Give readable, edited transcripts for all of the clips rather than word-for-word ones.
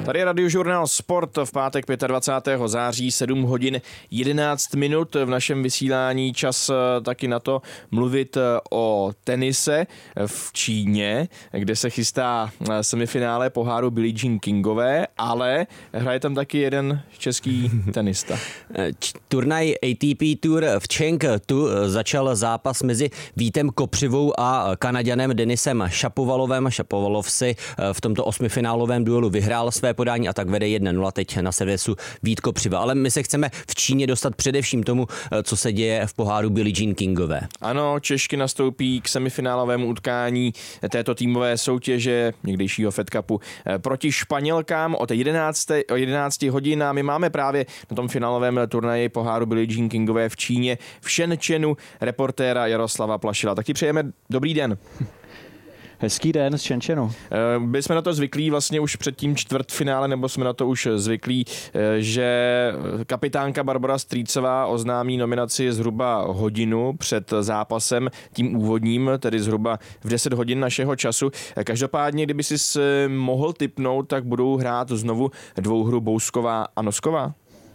Tady je Radiožurnál Sport v pátek 25. září 7 hodin 11 minut. V našem vysílání čas taky na to mluvit o tenise v Číně, kde se chystá semifinále poháru Billie Jean Kingové, ale hraje tam taky jeden český tenista. Turnaj ATP Tour v Chengdu začal zápas mezi Vítem Kopřivou a Kanaďanem Denisem Šapovalovem. Šapovalov si v tomto osmifinálovém duelu vyhrál své podání a tak vede 1-0 teď na servisu Vít Kopřiva. Ale my se chceme v Číně dostat především tomu, co se děje v poháru Billie Jean Kingové. Ano, Češky nastoupí k semifinálovému utkání této týmové soutěže někdejšího Fed Cupu proti Španělkám od 11 hodin a my máme právě na tom finálovém turnaji poháru Billie Jean Kingové v Číně v Shenzhenu reportéra Jaroslava Plašila. Tak ti přejeme dobrý den. Hezký den z Shenzhenu. Byli jsme na to zvyklí vlastně už před tím čtvrtfinále, nebo jsme na to už zvyklí, že kapitánka Barbora Strýcová oznámí nominaci zhruba hodinu před zápasem, tím úvodním, tedy zhruba v 10 hodin našeho času. Každopádně, kdyby si mohl tipnout, tak budou hrát znovu dvouhru Bousková a Nosková?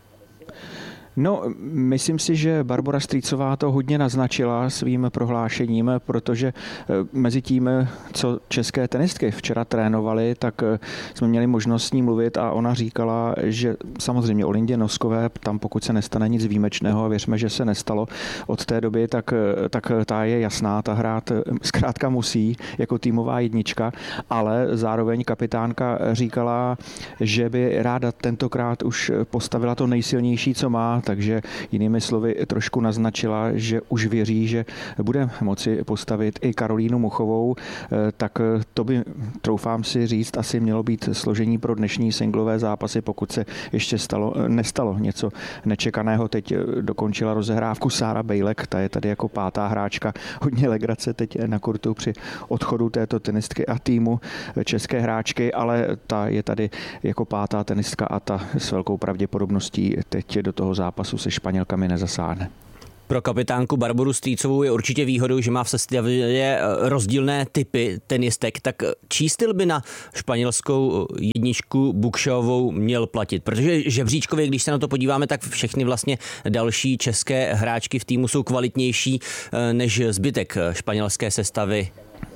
No, myslím si, že Barbora Strýcová to hodně naznačila svým prohlášením, protože mezi tím, co české tenistky včera trénovaly, tak jsme měli možnost s ní mluvit a ona říkala, že samozřejmě o Lindě Noskové, tam pokud se nestane nic výjimečného a věřme, že se nestalo od té doby, tak ta je jasná, ta hrát zkrátka musí jako týmová jednička, ale zároveň kapitánka říkala, že by ráda tentokrát už postavila to nejsilnější, co má, takže jinými slovy trošku naznačila, že už věří, že bude moci postavit i Karolínu Muchovou, tak to by, troufám si říct, asi mělo být složení pro dnešní singlové zápasy, pokud se ještě nestalo něco nečekaného. Teď dokončila rozehrávku Sára Bejlek, ta je tady jako pátá hráčka, hodně legrace teď na kurtu při odchodu této tenistky a týmu české hráčky, ale ta je tady jako pátá tenistka a ta s velkou pravděpodobností teď do toho zápasu se Španělkami nezasáhne. Pro kapitánku Barboru Strýcovou je určitě výhodou, že má v sestavě rozdílné typy tenistek. Tak čí styl by na španělskou jedničku Bukshovou měl platit? Protože žebříčkově, když se na to podíváme, tak všechny vlastně další české hráčky v týmu jsou kvalitnější než zbytek španělské sestavy.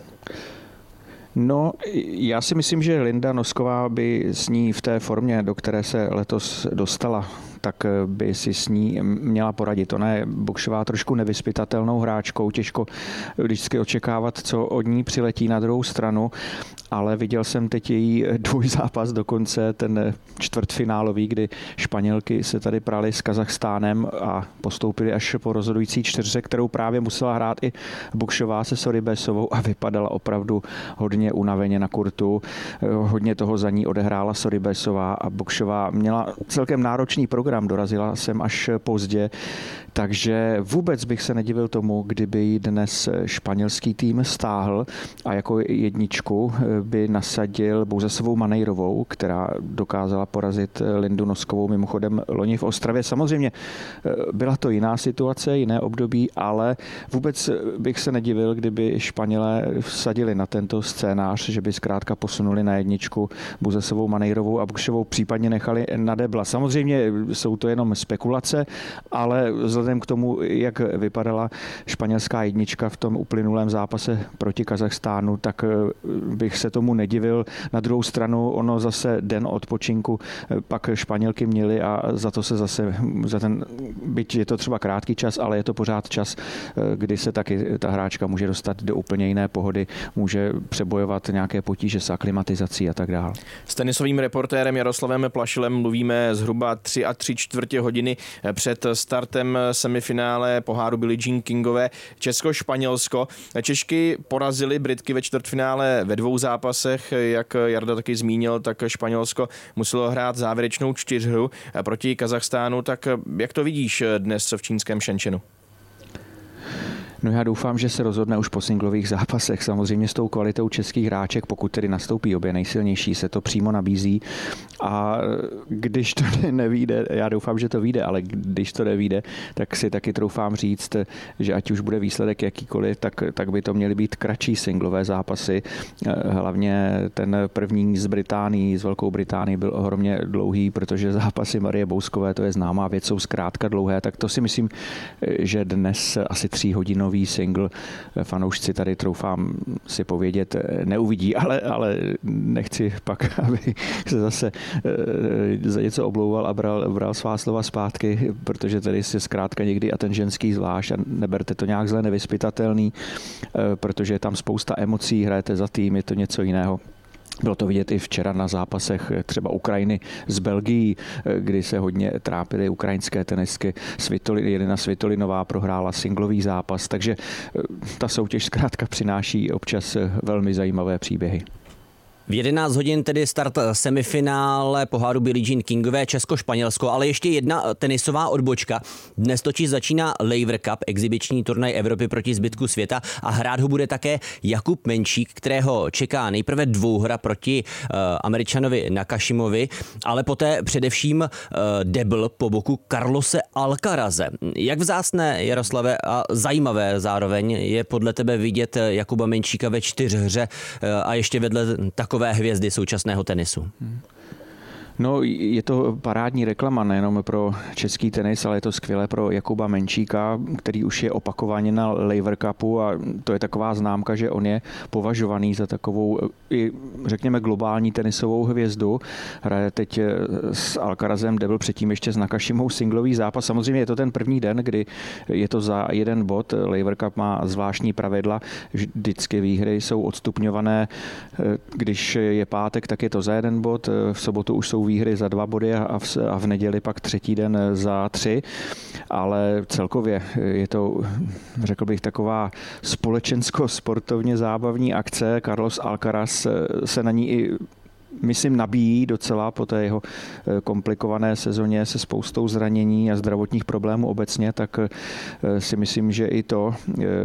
No, já si myslím, že Linda Nosková by s ní v té formě, do které se letos dostala, tak by si s ní měla poradit. Ona je Bukshová trošku nevyzpytatelnou hráčkou, těžko vždycky očekávat, co od ní přiletí na druhou stranu, ale viděl jsem teď její dvojzápas dokonce, ten čtvrtfinálový, kdy Španělky se tady prali s Kazachstánem a postoupili až po rozhodující čtyřře, kterou právě musela hrát i Bukshová se Sorribesovou a vypadala opravdu hodně unaveně na kurtu. Hodně toho za ní odehrála Sorribesová a Bukshová měla celkem náročný program, dorazila jsem až pozdě, takže vůbec bych se nedivil tomu, kdyby ji dnes španělský tým stáhl a jako jedničku by nasadil Bouzasovou Manejrovou, která dokázala porazit Lindu Noskovou mimochodem loni v Ostravě. Samozřejmě byla to jiná situace, jiné období, ale vůbec bych se nedivil, kdyby Španělé vsadili na tento scénář, že by zkrátka posunuli na jedničku Bouzasovou Manejrovou a Bukshovou případně nechali na debla. Samozřejmě jsou to jenom spekulace, ale vzhledem k tomu, jak vypadala španělská jednička v tom uplynulém zápase proti Kazachstánu, tak bych se tomu nedivil. Na druhou stranu ono zase den odpočinku pak Španělky měly a za to se zase, byť je to třeba krátký čas, ale je to pořád čas, kdy se taky ta hráčka může dostat do úplně jiné pohody, může přebojovat nějaké potíže s aklimatizací a tak dále. S tenisovým reportérem Jaroslavem Plašilem mluvíme zhruba 3,75 hodiny před startem semifinále poháru Billie Jean Kingové Česko-Španělsko. Češky porazily Britky ve čtvrtfinále ve dvou zápasech, jak Jarda taky zmínil, tak Španělsko muselo hrát závěrečnou čtyřhru proti Kazachstánu. Tak jak to vidíš dnes v čínském Shenzhenu? No já doufám, že se rozhodne už po singlových zápasech. Samozřejmě s tou kvalitou českých hráček, pokud tedy nastoupí obě nejsilnější, se to přímo nabízí. A když to nevyjde, já doufám, že to vyjde, ale když to nevyjde, tak si taky troufám říct, že ať už bude výsledek jakýkoliv, tak by to měly být kratší singlové zápasy. Hlavně ten první z Británií, z Velkou Británií byl ohromně dlouhý, protože zápasy Marie Bouskové, to je známá věc, jsou zkrátka dlouhé, tak to si myslím, že dnes asi 3hodinový single fanoušci tady troufám si povědět neuvidí, ale nechci pak, aby se zase za něco oblouval a bral svá slova zpátky, protože tady si zkrátka někdy a ten ženský zvlášť a neberte to nějak zle, nevyzpytatelný, protože je tam spousta emocí, hrajete za tým, je to něco jiného. Bylo to vidět i včera na zápasech třeba Ukrajiny s Belgií, kdy se hodně trápily ukrajinské tenistky. Jelena Svitolinová prohrála singlový zápas, takže ta soutěž zkrátka přináší občas velmi zajímavé příběhy. V 11 hodin tedy start semifinále poháru Billie Jean Kingové Česko-Španělsko, ale ještě jedna tenisová odbočka. Dnes totiž začíná Laver Cup, exibiční turnaj Evropy proti zbytku světa a hrát ho bude také Jakub Menčík, kterého čeká nejprve dvouhra proti Američanovi Nakashimovi, ale poté především debl po boku Carlose Alcaraze. Jak vzácné, Jaroslave, a zajímavé zároveň je podle tebe vidět Jakuba Menčíka ve čtyřhře a ještě vedle takové hvězdy současného tenisu? No, je to parádní reklama nejenom pro český tenis, ale je to skvělé pro Jakuba Menčíka, který už je opakovaně na Laver Cupu a to je taková známka, že on je považovaný za takovou, řekněme, globální tenisovou hvězdu. Hraje teď s Alcarazem, kde byl předtím ještě s Nakashimou singlový zápas. Samozřejmě je to ten první den, kdy je to za jeden bod. Laver Cup má zvláštní pravidla, vždycky výhry jsou odstupňované. Když je pátek, tak je to za jeden bod, v sobotu už jsou výhry za 2 body a v neděli pak třetí den za 3, ale celkově je to, řekl bych, taková společensko-sportovně zábavní akce. Carlos Alcaraz se na ní i myslím nabíjí docela po té jeho komplikované sezóně se spoustou zranění a zdravotních problémů obecně, tak si myslím, že i to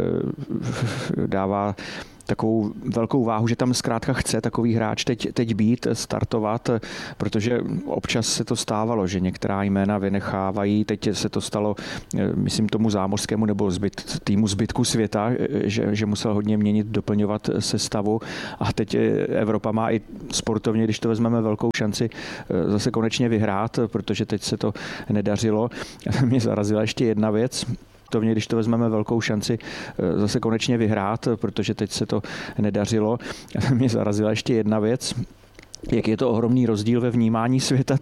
dává takovou velkou váhu, že tam zkrátka chce takový hráč teď být, startovat, protože občas se to stávalo, že některá jména vynechávají. Teď se to stalo, myslím, tomu zámořskému nebo týmu zbytku světa, že musel hodně měnit, doplňovat sestavu a teď Evropa má i sportovně, když to vezmeme, velkou šanci zase konečně vyhrát, protože teď se to nedařilo. Mě zarazila ještě jedna věc, když to vezmeme, velkou šanci zase konečně vyhrát, protože teď se to nedařilo. Mě zarazila ještě jedna věc, jak je to ohromný rozdíl ve vnímání světa